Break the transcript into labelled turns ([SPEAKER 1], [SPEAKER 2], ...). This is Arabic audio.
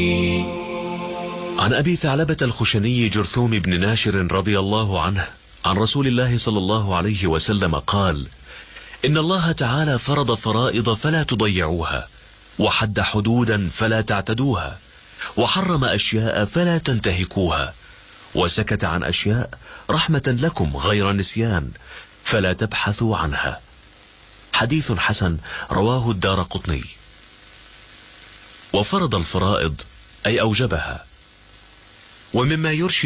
[SPEAKER 1] عن أبي ثعلبة الخشني جرثوم بن ناشر رضي الله عنه عن رسول الله صلى الله عليه وسلم قال: إن الله تعالى فرض فرائض فلا تضيعوها، وحد حدودا فلا تعتدوها، وحرم أشياء فلا تنتهكوها، وسكت عن أشياء رحمة لكم غير نسيان فلا تبحثوا عنها. حديث حسن رواه الدارقطني. وفرض الفرائض أي أوجبها. ومما يرشد